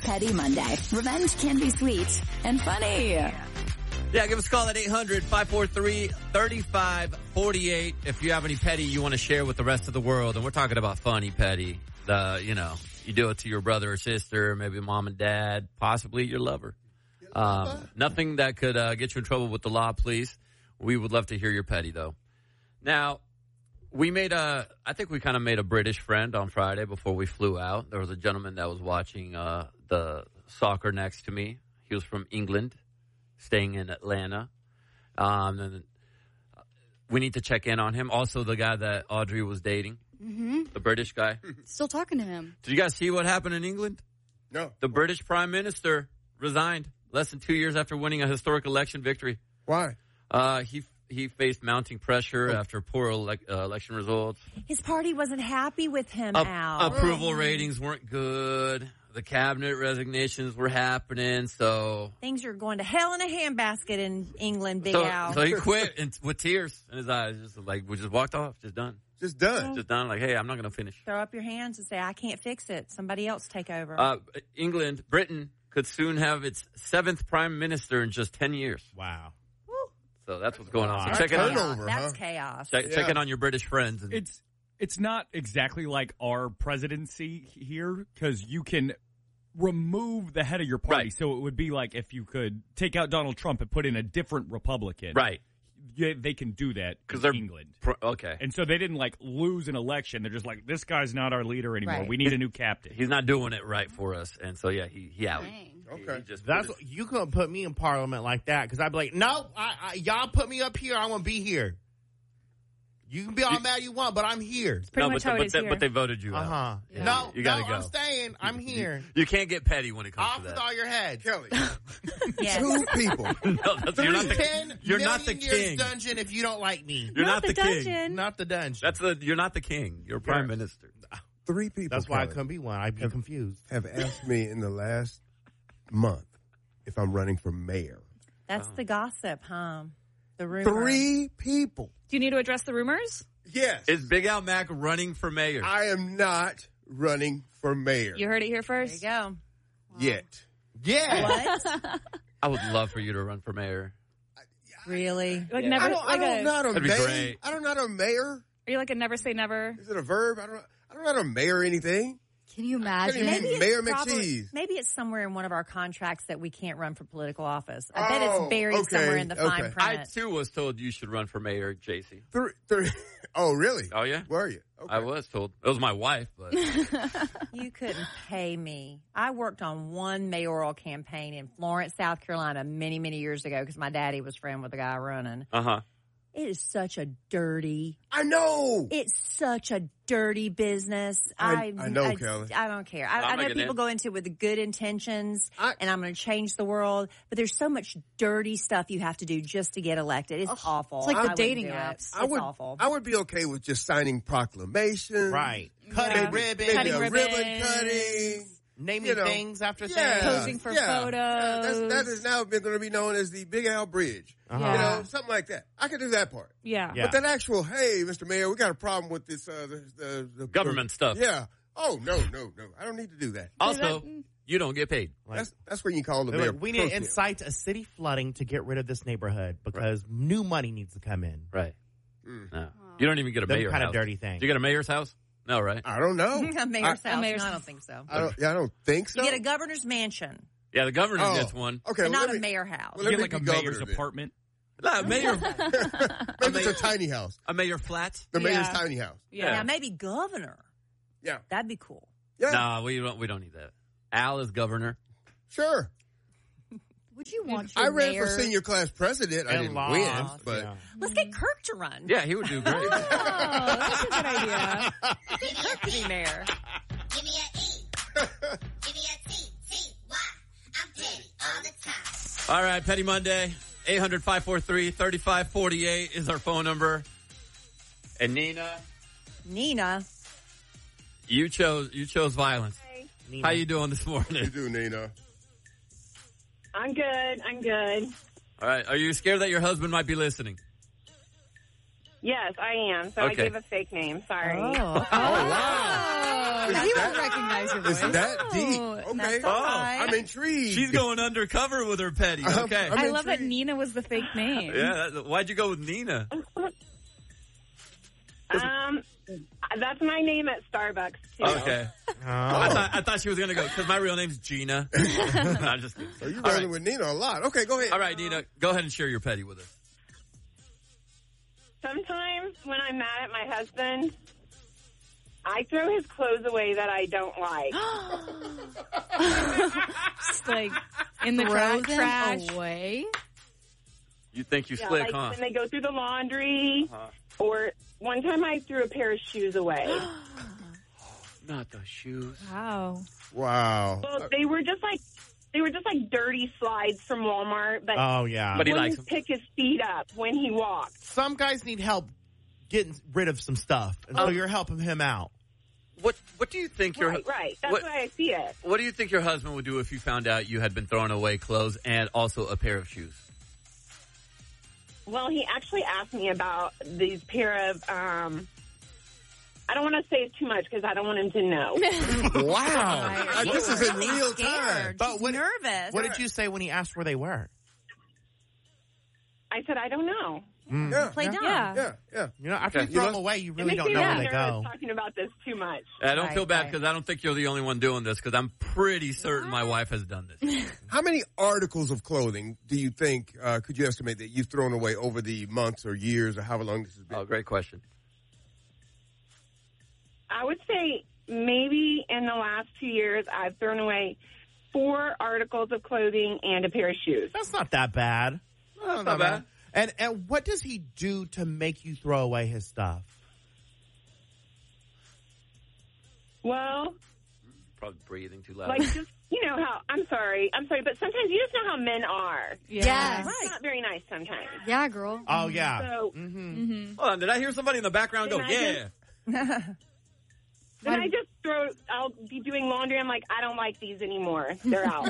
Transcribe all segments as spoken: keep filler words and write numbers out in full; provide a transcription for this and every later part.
Petty Monday. Revenge can be sweet and funny. Yeah, give us a call at eight hundred, five four three, three five four eight if you have any petty you want to share with the rest of the world. And we're talking about funny petty. The, you know, you do it to your brother or sister, maybe mom and dad, possibly your lover. Um, nothing that could uh, get you in trouble with the law, please. We would love to hear your petty, though. Now, we made a, I think we kind of made a British friend on Friday before we flew out. There was a gentleman that was watching uh, the soccer next to me. He was from England, staying in Atlanta. Um, and we need to check in on him. Also, the guy that Audrey was dating, mm-hmm. the British guy. Still talking to him. Did you guys see what happened in England? No. The British Prime Minister resigned less than two years after winning a historic election victory. Why? Uh, he he faced mounting pressure oh. after poor ele- uh, election results. His party wasn't happy with him, Up, Al. Approval ratings weren't good. The cabinet resignations were happening, so... Things are going to hell in a handbasket in England, Big so, Al. So he quit and, with tears in his eyes. Just like, we just walked off. Just done. Just done. Just done. Like, hey, I'm not going to finish. Throw up your hands and say, I can't fix it. Somebody else take over. Uh, England, Britain could soon have its seventh prime minister in just ten years. Wow. So that's what's going on. So that's check it chaos. out. That's chaos. Check, Yeah. check in on your British friends. And It's it's not exactly like our presidency here because you can remove the head of your party. Right. So it would be like if you could take out Donald Trump and put in a different Republican. Right. Yeah, they can do that because in they're England. Pro- okay. And so they didn't like lose an election. They're just like, this guy's not our leader anymore. Right. We need a new captain. He's not doing it right for us. And so, yeah, he, he out. Dang. He, Okay. he just That's put his- you couldn't put me in parliament like that because I'd be like, no, I, I, y'all put me up here. I want to be here. You can be all You- mad you want, but I'm here. Pretty no, much but, how it but, is they, here. but they voted you Uh out. huh. Yeah. No, You gotta no, go. I'm staying. I'm here. You can't get petty when it comes Off to with that. all your heads. Kelly, Yes. two people. No, that's, you're not the, Ten you're not the million years king. dungeon if you don't like me. You're not, the the, king. dungeon. Not the dungeon. That's the. You're not the king. You're prime Yes. minister. Three people. That's why I Kelly, couldn't be one. I'd be Have- confused. have asked me in the last month if I'm running for mayor. That's the gossip, huh? The rumor. Three people. Do you need to address the rumors? Yes. Is Big Al Mac running for mayor? I am not running for mayor You heard it here There you first. go. yet. Yeah. What? I would love for you to run for mayor. Really? Like Yeah. never. I don't, I like don't a, know how to That'd be mayor. great. I don't know how to mayor. Are you like a never say never? Is it a verb? I don't. I don't know how to mayor anything. Can you I imagine? can't even- Maybe Mayor it's, probably, McCheese. maybe it's somewhere in one of our contracts that we can't run for political office. I bet Oh, it's buried okay, somewhere in the fine okay. I print. too was told you should run for mayor, J C. Three, three. Oh, really? Oh yeah, Were you? Okay. I was told. It was my wife, but You couldn't pay me. I worked on one mayoral campaign in Florence, South Carolina many, many years ago because my daddy was friend with the guy running. uh huh. It is such a dirty, I know. it's such a dirty business. I- I know, I, Kelly. I don't care. I, I'm I know not getting people in. go into it with good intentions I- and I'm going to change the world, but there's so much dirty stuff you have to do just to get elected. It's awful. it's like the I wouldn't dating do it. apps. It's I would. awful. I would be okay with just signing proclamations. Right. Cutting Yeah. ribbons. Maybe Cutting a ribbon ribbons. cutting. Naming You know. things after Yeah. things. Posing for yeah. photos. Yeah, that's, that is now been going to be known as the Big Al Bridge. Uh-huh. You Yeah. know, something like that. I could do that part. Yeah. Yeah. But that actual, hey, Mister Mayor, we got a problem with this, uh, the, the, the Government the- stuff. Yeah. Oh, no, no, no. I don't need to do that. Also, you don't get paid. Like- That's, that's when you call the They're mayor. like, we need pro to tem. incite a city flooding to get rid of this neighborhood because new money needs to come in. Right. Mm. No. You don't even get a Them mayor kind of house. dirty things. Do you get a mayor's house? No, right? I don't know. A mayor's I, house? mayor's no, I house. don't think so. I don't, yeah, I don't think so. You get a governor's mansion, Yeah, the governor Oh, gets one. Okay. but well, not let a me- mayor house. well, You let get me like a be mayor's governor then. apartment. No, mayor. Maybe it's a tiny house. A mayor flat. The mayor's Yeah. tiny house. Yeah. Now maybe governor. Yeah. That'd be cool. Yeah. No, we don't. We don't need that. Al is governor. Sure. Would you want your I ran mayor? for senior class president. I And didn't lost, win, but yeah. Let's get Kirk to run. Yeah, he would do great. Oh, that's a good idea. Kirk to be mayor. Give me a E. Give me a T. T. Y. I'm petty all the time. All right, Petty Monday. eight hundred, five four three, three five four eight is our phone number. And Nina, Nina. you chose you chose violence. Nina. How you doing this you morning? do, Nina. I'm good. I'm good. All right, are you scared that your husband might be listening? Yes, I am. So Okay. I gave a fake name. Sorry. Oh. Oh, wow. Oh, Is he that- won't recognize your It's voice. that deep. No, Okay. that's all right. I'm intrigued. She's going undercover with her petty. Okay. I'm I love that intrigued. Nina was the fake name. Yeah. that- Why'd you go with Nina? Um, that's my name at Starbucks too. Okay. I thought I thought she was gonna go because my real name's Gina. no, I'm just kidding. So you're All rolling right. with Nina a lot. Okay, go ahead. All right, Nina, go ahead and share your petty with us. Sometimes when I'm mad at my husband, I throw his clothes away that I don't like. Just like in the Throw tra- them trash. away. You think you Yeah, slick, like huh? when they go through the laundry, Uh-huh. or one time I threw a pair of shoes away. Not the shoes. Wow. Wow. Well, they were just like they were just like dirty slides from Walmart, but Oh, yeah. But he wouldn't likes 'em. pick his feet up when he walked. Some guys need help getting rid of some stuff, and so Oh. you're helping him out. What What do you think your Right, right. That's what, why I see it. What do you think your husband would do if you found out you had been throwing away clothes and also a pair of shoes? Well, he actually asked me about these pair of. Um, I don't want to say too much because I don't want him to know. Wow. Uh, this is in real time. Scared. But She's what- nervous. What did you say when he asked where they were? I said I don't know. Mm. Yeah. Play dumb. Yeah. Yeah, yeah. You know, after Okay. you throw You them look- away, you It really makes don't me know where really they nervous go. talking about this too much. I don't Right, feel bad right. because I don't think you're the only one doing this because I'm pretty certain my wife has done this. How many articles of clothing do you think, uh, could you estimate that you've thrown away over the months or years or however long this has been? Oh, great question. I would say maybe in the last two years I've thrown away four articles of clothing and a pair of shoes. That's not that bad. That's not bad. And and what does he do to make you throw away his stuff? Well, Probably breathing too loud. like just you know how I'm sorry, I'm sorry, but sometimes you just know how men are. Yes. It's not very nice sometimes. Yeah, girl. Oh yeah. So Mm-hmm. Mm-hmm. Hold on, did I hear somebody in the background go, Then I yeah? then I just throw. I'll be doing laundry. I'm like, I don't like these anymore. They're out.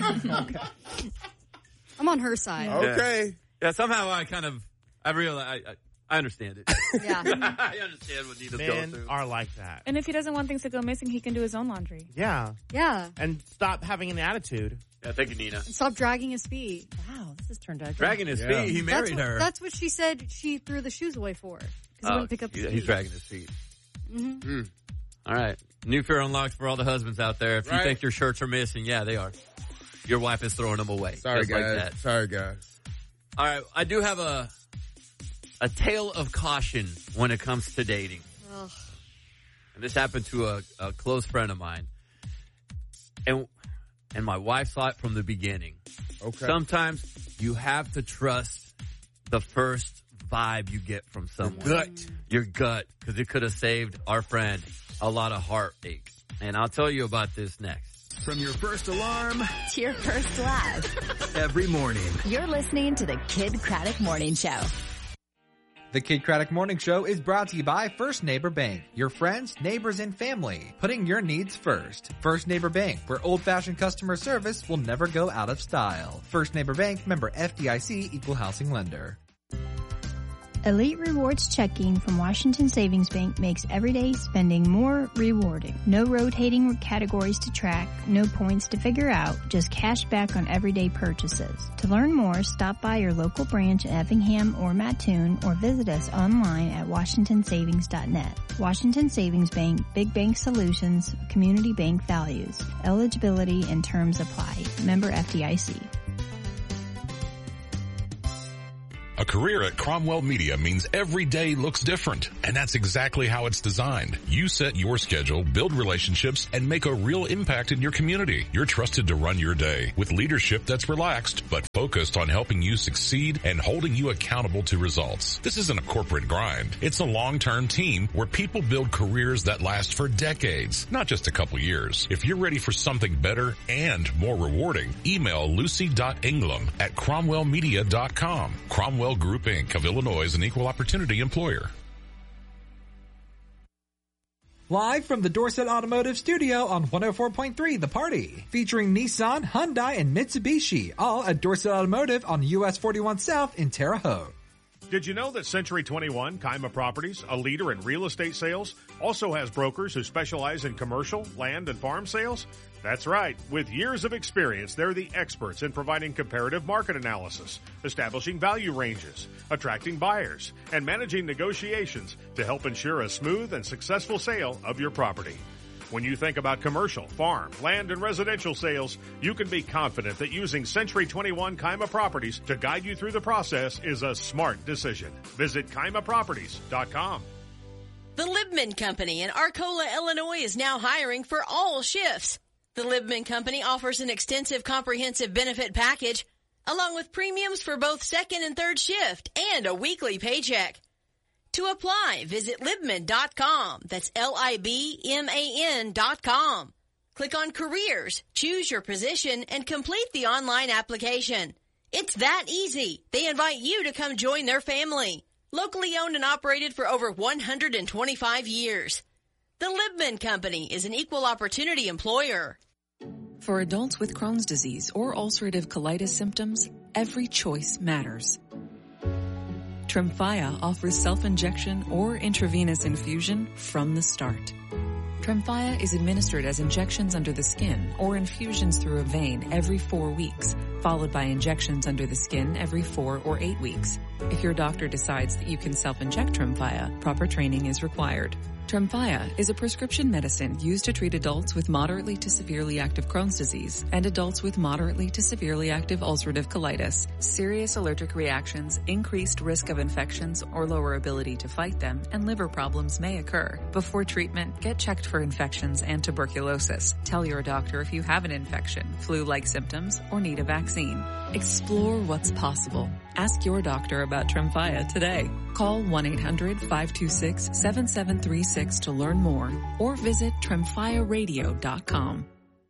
I'm on her side. Okay. Yeah, somehow I kind of, I realize, I, I, I understand it. Yeah. I understand what Nina's going Men through. are like that. And if he doesn't want things to go missing, he can do his own laundry. Yeah. Yeah. And stop having an attitude. Yeah, thank you, Nina. Stop dragging his feet. Wow, this has turned out Dragging his Yeah. feet, he That's married what, her. that's what she said she threw the shoes away for. Because he Oh, wouldn't pick up his he- feet. he's dragging his feet. hmm All right. New fear unlocked for all the husbands out there. If you Right. think your shirts are missing, yeah, they are. Your wife is throwing them away. Sorry, just like guys. that. Sorry, guys. All right. I do have a a tale of caution when it comes to dating. Ugh. And this happened to a, a close friend of mine. And and my wife saw it from the beginning. Okay. Sometimes you have to trust the first vibe you get from someone. Gut. Your gut, because it could have saved our friend a lot of heartache. And I'll tell you about this next. From your first alarm To your first laugh. every morning. You're listening to the Kid Craddock Morning Show. The Kid Craddock Morning Show is brought to you by First Neighbor Bank. Your friends, neighbors, and family. Putting your needs first. First Neighbor Bank, where old-fashioned customer service will never go out of style. First Neighbor Bank, member F D I C, equal housing lender. Elite Rewards checking from Washington Savings Bank makes everyday spending more rewarding. No rotating categories to track, no points to figure out, just cash back on everyday purchases. To learn more, stop by your local branch in Effingham or Mattoon or visit us online at washington savings dot net. Washington Savings Bank, Big Bank Solutions, Community Bank Values. Eligibility and terms apply. Member F D I C. A career at Cromwell Media means every day looks different, and that's exactly how it's designed. You set your schedule, build relationships, and make a real impact in your community. You're trusted to run your day with leadership that's relaxed, but focused on helping you succeed and holding you accountable to results. This isn't a corporate grind. It's a long-term team where people build careers that last for decades, not just a couple years. If you're ready for something better and more rewarding, email lucy dot ingram at cromwell media dot com. Cromwell Group Incorporated of Illinois is an equal opportunity employer. Live from the Dorset Automotive Studio on one oh four point three The Party. Featuring Nissan, Hyundai, and Mitsubishi, all at Dorset Automotive on U S forty-one South in Terre Haute. Did you know that Century twenty-one, Kaima Properties, a leader in real estate sales, also has brokers who specialize in commercial, land, and farm sales? That's right. With years of experience, they're the experts in providing comparative market analysis, establishing value ranges, attracting buyers, and managing negotiations to help ensure a smooth and successful sale of your property. When you think about commercial, farm, land, and residential sales, you can be confident that using Century twenty-one Kaima Properties to guide you through the process is a smart decision. Visit Kaima Properties dot com. The Libman Company in Arcola, Illinois is now hiring for all shifts. The Libman Company offers an extensive comprehensive benefit package, along with premiums for both second and third shift and a weekly paycheck. To apply, visit Libman dot com. That's L I B M A N dot com. Click on Careers, choose your position, and complete the online application. It's that easy. They invite you to come join their family. Locally owned and operated for over one hundred twenty-five years. The Libman Company is an equal opportunity employer. For adults with Crohn's disease or ulcerative colitis symptoms, every choice matters. Tremfya offers self-injection or intravenous infusion from the start. Tremfya is administered as injections under the skin or infusions through a vein every four weeks, followed by injections under the skin every four or eight weeks. If your doctor decides that you can self-inject Tremfya, proper training is required. Tremfya is a prescription medicine used to treat adults with moderately to severely active Crohn's disease and adults with moderately to severely active ulcerative colitis. Serious allergic reactions, increased risk of infections or lower ability to fight them, and liver problems may occur. Before treatment, get checked for infections and tuberculosis. Tell your doctor if you have an infection, flu-like symptoms, or need a vaccine. Explore what's possible. Ask your doctor about Tremfya today. Call one eight hundred five two six seven seven three six to learn more or visit Tremfya Radio dot com.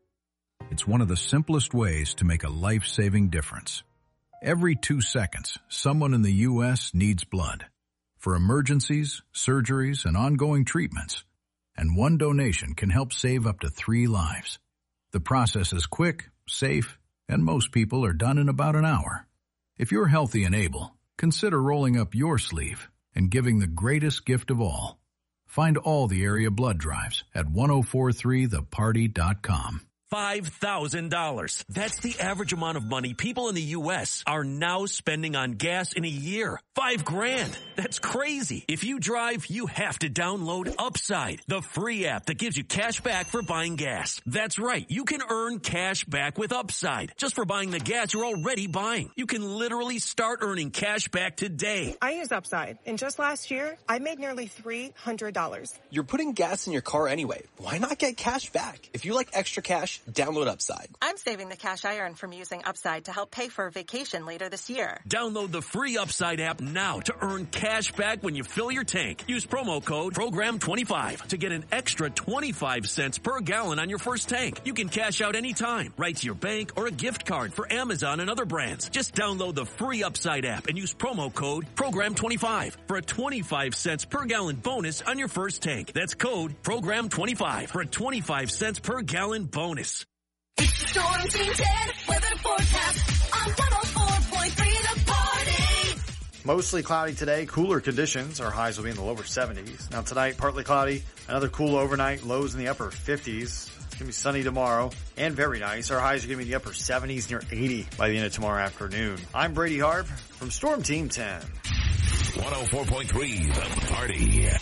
It's one of the simplest ways to make a life-saving difference. Every two seconds, someone in the U S needs blood for emergencies, surgeries, and ongoing treatments. And one donation can help save up to three lives. The process is quick, safe, and most people are done in about an hour. If you're healthy and able, consider rolling up your sleeve and giving the greatest gift of all. Find all the area blood drives at ten forty-three the party dot com. five thousand dollars. That's the average amount of money people in the U S are now spending on gas in a year. Five grand. That's crazy. If you drive, you have to download Upside, the free app that gives you cash back for buying gas. That's right. You can earn cash back with Upside just for buying the gas you're already buying. You can literally start earning cash back today. I use Upside, and just last year, I made nearly three hundred dollars. You're putting gas in your car anyway. Why not get cash back? If you like extra cash, download Upside. I'm saving the cash I earn from using Upside to help pay for a vacation later this year. Download the free Upside app now to earn cash back when you fill your tank. Use promo code program twenty-five to get an extra twenty-five cents per gallon on your first tank. You can cash out anytime, right to your bank or a gift card for Amazon and other brands. Just download the free Upside app and use promo code program twenty-five for a twenty-five cents per gallon bonus on your first tank. That's code program twenty-five for a twenty-five cents per gallon bonus. Storm Team ten weather forecast on one oh four point three The Party. Mostly cloudy today, cooler conditions. Our highs will be in the lower seventies. Now tonight, partly cloudy, another cool overnight, lows in the upper fifties. It's going to be sunny tomorrow and very nice. Our highs are going to be in the upper seventies, near eighty by the end of tomorrow afternoon. I'm Brady Harp from Storm Team ten. one oh four point three The Party.